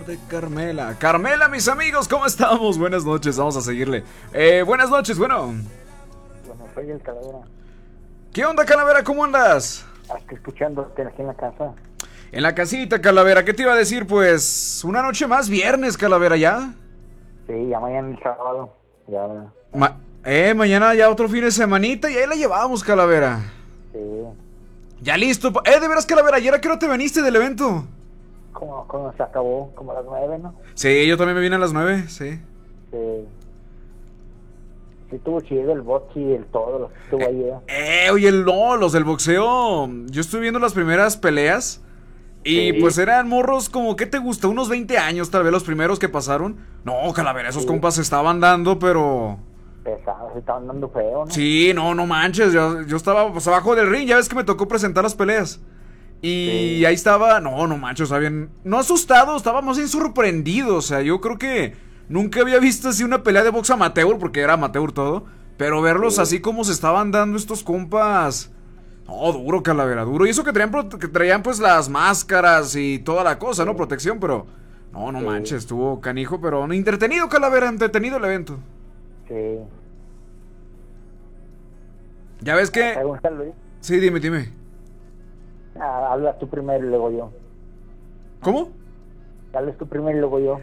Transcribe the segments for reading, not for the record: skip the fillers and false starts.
de Carmela. Carmela, mis amigos, ¿cómo estamos? Buenas noches, vamos a seguirle. Buenas noches, bueno. Bueno, soy el Calavera. ¿Qué onda, Calavera? ¿Cómo andas? Hasta escuchándote aquí en la casa. En la casita, Calavera. ¿Qué te iba a decir? Pues, una noche más, viernes, Calavera, ¿ya? Sí, ya mañana el sábado. Ya. Mañana ya otro fin de semanita y ahí la llevamos, Calavera. Sí. Ya listo. De veras, Calavera, ¿ayer a qué hora te veniste del evento? ¿Cómo se acabó? Como a las 9, ¿no? Sí, yo también me vine a las 9, sí. Sí. Sí, estuvo chido el box y el todo, lo que estuvo ahí. Oye, no, los del boxeo. Yo estuve viendo las primeras peleas. Y sí, pues eran morros como, ¿qué te gusta? Unos 20 años, tal vez los primeros que pasaron. No, Calavera, esos compas se estaban dando, pero... pesados, se estaban dando feo, ¿no? Sí, no manches, yo estaba pues abajo del ring, ya ves que me tocó presentar las peleas. Y ahí estaba, no manches, o sea, bien, no asustado, estaba más bien sorprendido. O sea, yo creo que nunca había visto así una pelea de box amateur, porque era amateur todo. Pero verlos así como se estaban dando estos compas... No, duro, Calavera, duro. Y eso que traían pues las máscaras y toda la cosa, ¿no? Protección, pero... No manches, estuvo canijo, pero entretenido, Calavera, entretenido el evento. Sí. Ya ves que... Pregunta, Luis. Sí, dime. Habla tú primero y luego yo. ¿Cómo? Hablas tú primero y luego yo.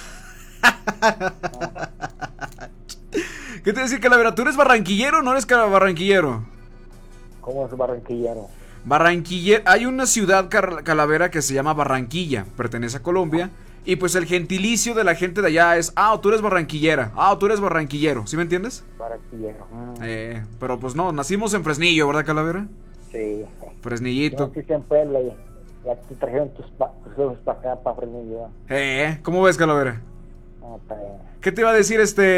¿Qué te decía, Calavera? ¿Tú eres barranquillero o no eres barranquillero? ¿Cómo es barranquillero? Barranquillero. Hay una ciudad, Calavera, que se llama Barranquilla. Pertenece a Colombia. Y pues el gentilicio de la gente de allá es... tú eres barranquillera. Tú eres barranquillero. ¿Sí me entiendes? Barranquillero. Pero pues no, nacimos en Fresnillo, ¿verdad, Calavera? Sí. Fresnillito. No, sí, en Puebla ya te trajeron tus ojos para acá, para Fresnillo. ¿Cómo ves, Calavera? Está bien. ¿Qué te iba a decir,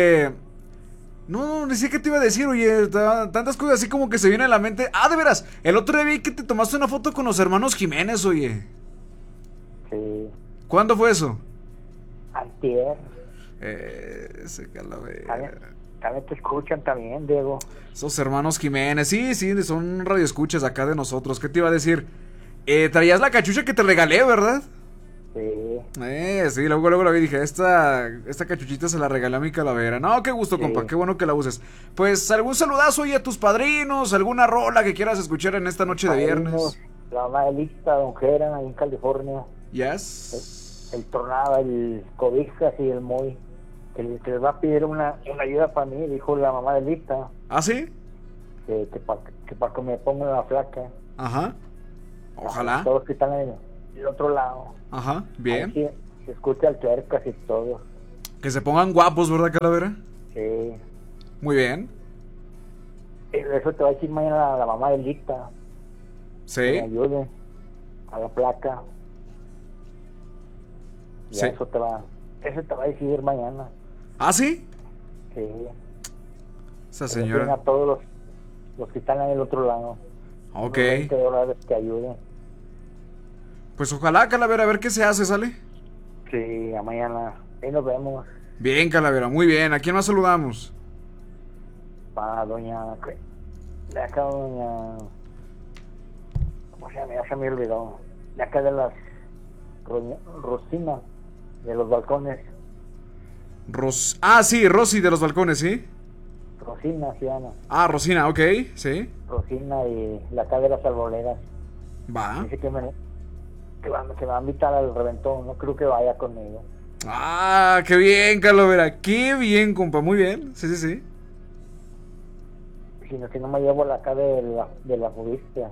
No sé qué te iba a decir, oye, tantas cosas así como que se vienen a la mente. De veras, el otro día vi que te tomaste una foto con los hermanos Jiménez, oye. Sí. ¿Cuándo fue eso? Antier. Ese Calavera. También te escuchan también, Diego. Esos hermanos Jiménez, sí, son radioescuchas acá de nosotros. ¿Qué te iba a decir? Traías la cachucha que te regalé, ¿verdad? Sí. Sí, luego la vi y dije, esta cachuchita se la regalé a mi Calavera. No, qué gusto, compa, qué bueno que la uses. Pues, algún saludazo hoy a tus padrinos, alguna rola que quieras escuchar en esta noche de viernes. La mamá de Lista, Don Geran, ahí en California. Yes. El Tornado, el Cobijas y el Moy. Que les va a pedir una ayuda para mí, dijo la mamá de Lista. ¿Sí? Que para que me ponga la flaca. Ajá. Ojalá. Todos que están en el otro lado. Ajá, bien. Ahí se escucha el tuercas y todo. Que se pongan guapos, ¿verdad, Calavera? Sí. Muy bien. Eso te va a decir mañana la mamá de Lista. Sí. Que me ayude a la placa. Y sí. Eso te va a decidir mañana. ¿Sí? Sí. Esa señora. A todos los que están en el otro lado. Ok. $20 que ayuden. Pues ojalá, Calavera, a ver qué se hace, ¿sale? Sí, a mañana. Ahí nos vemos. Bien, Calavera, muy bien. ¿A quién más saludamos? Para doña... De acá, doña... ¿Cómo se llama? Ya se me olvidó. De acá de las... Rosina, de los balcones. Sí, Rosy de los balcones, ¿sí? Rosina se llama. Rosina, ok, sí. Rosina y la acá de las arboledas. Va. Dice que me va a invitar al reventón. No creo que vaya conmigo. Qué bien, Calavera. Qué bien, compa. Muy bien. Sí. Sino que no me llevo la acá de la budista.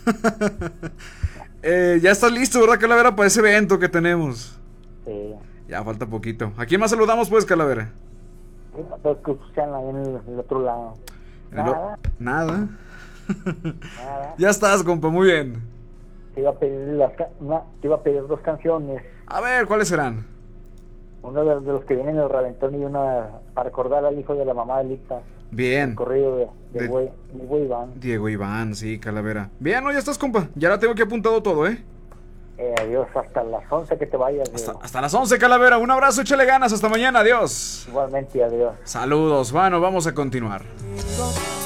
Ya estás listo, ¿verdad, Calavera? Para ese evento que tenemos. Sí. Ya falta poquito. ¿A quién más saludamos, pues, Calavera? Sí, a todos que están ahí en el otro lado. Nada. Nada. Ya estás, compa. Muy bien. Te iba a pedir 2 canciones. A ver, ¿cuáles serán? Uno de los que vienen en el reventón y una para recordar al hijo de la mamá de Lita. Bien. El corrido de Diego Iván. Diego Iván, sí, Calavera. Bien, ya estás, compa. Ya la tengo aquí apuntado todo, Adiós, hasta las 11 que te vayas. Hasta las 11, Calavera. Un abrazo, échale ganas. Hasta mañana, adiós. Igualmente, adiós. Saludos. Bueno, vamos a continuar.